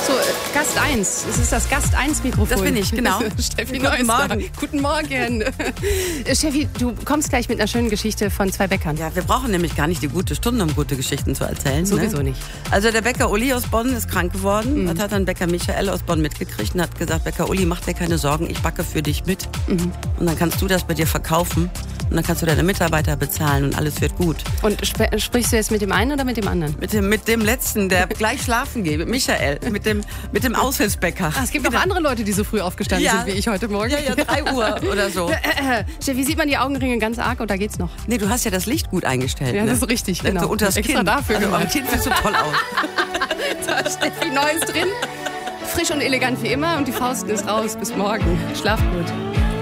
Achso, Gast 1. Es ist das Gast 1 Mikrofon. Das bin ich, genau. Steffi Guten Neuster. Morgen. Guten Morgen. Steffi, du kommst gleich mit einer schönen Geschichte von 2 Bäckern. Ja, wir brauchen nämlich gar nicht die gute Stunde, um gute Geschichten zu erzählen. Sowieso nicht. Also der Bäcker Uli aus Bonn ist krank geworden. Das hat dann Bäcker Michael aus Bonn mitgekriegt und hat gesagt, Bäcker Uli, mach dir keine Sorgen, ich backe für dich mit. Und dann kannst du das bei dir verkaufen. Und dann kannst du deine Mitarbeiter bezahlen und alles wird gut. Und sprichst du jetzt mit dem einen oder mit dem anderen? Mit dem Letzten, der gleich schlafen geht, mit Michael, mit dem Aushilfsbäcker. Es gibt noch andere Leute, die so früh aufgestanden sind wie ich heute Morgen. Ja, 3 Uhr oder so. Steffi, sieht man die Augenringe ganz arg oder geht's noch? Nee, du hast ja das Licht gut eingestellt. Ja, ne? das ist richtig, genau. So unter das Extra Kinn. dafür also, am gemacht. Kinn sieht so toll aus. Da ist Steffi Neues drin. Frisch und elegant wie immer und die Faust ist raus. Bis morgen. Schlaf gut.